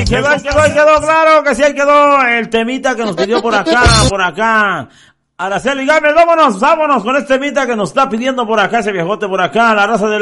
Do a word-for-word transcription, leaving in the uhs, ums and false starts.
quedó, ahí quedó, ahí quedó, claro que sí, ahí quedó el temita que nos pidió por acá, por acá. Araceli Gámez, vámonos, vámonos con este temita que nos está pidiendo por acá, ese viejote por acá, la raza de